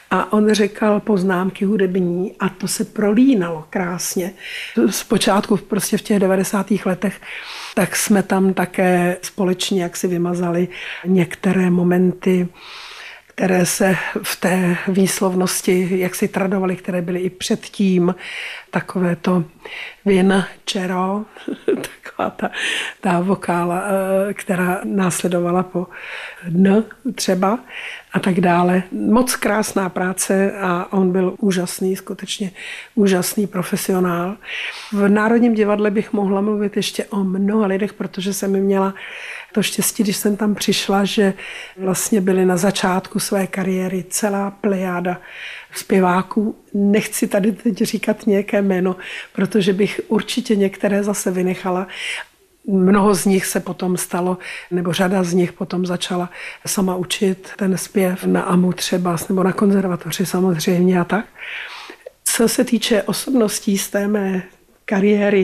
A on říkal poznámky hudební a to se prolínalo krásně. Zpočátku prostě v těch 90. letech tak jsme tam také společně jak si vymazali některé momenty, které se v té výslovnosti jak si tradovaly, které byly i předtím, takové to vin, čero, taková ta vokála, která následovala po n třeba a tak dále. Moc krásná práce a on byl úžasný, skutečně úžasný profesionál. V Národním divadle bych mohla mluvit ještě o mnoha lidech, protože jsem měla to štěstí, když jsem tam přišla, že vlastně byli na začátku své kariéry celá plejáda zpěváků. Nechci tady teď říkat nějaké jméno, protože bych určitě některé zase vynechala. Mnoho z nich se potom stalo, nebo řada z nich potom začala sama učit ten zpěv na AMU třeba, nebo na konzervatoři samozřejmě a tak. Co se týče osobností z té mé kariéry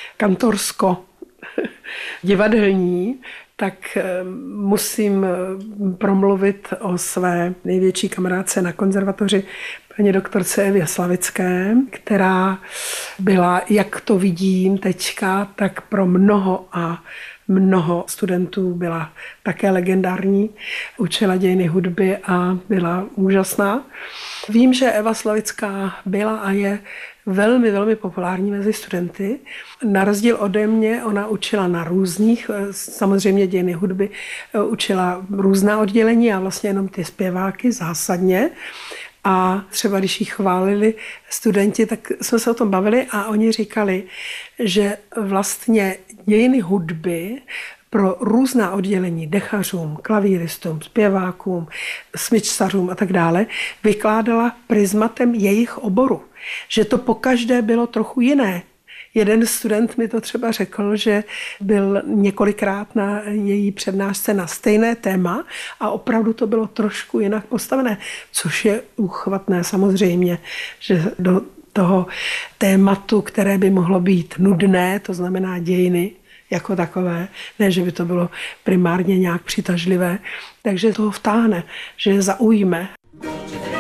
kantorsko-divadelní, tak musím promluvit o své největší kamarádce na konzervatoři, paní doktorce Evě Slavické, která byla, jak to vidím teďka, tak pro mnoho studentů byla také legendární. Učila dějiny hudby a byla úžasná. Vím, že Eva Slavická byla a je velmi, velmi populární mezi studenty. Na rozdíl ode mě ona učila na různých, samozřejmě dějiny hudby, učila různá oddělení a vlastně jenom ty zpěváky zásadně. A třeba když jí chválili studenti, tak jsme se o tom bavili a oni říkali, že vlastně dějiny hudby pro různá oddělení, dechařům, klavíristům, zpěvákům, smyčcařům a tak dále, vykládala prismatem jejich oboru. Že to pokaždé bylo trochu jiné. Jeden student mi to třeba řekl, že byl několikrát na její přednášce na stejné téma a opravdu to bylo trošku jinak postavené, což je úchvatné samozřejmě, že do toho tématu, které by mohlo být nudné, to znamená dějiny jako takové, ne, že by to bylo primárně nějak přitažlivé, takže toho vtáhne, že je zaujme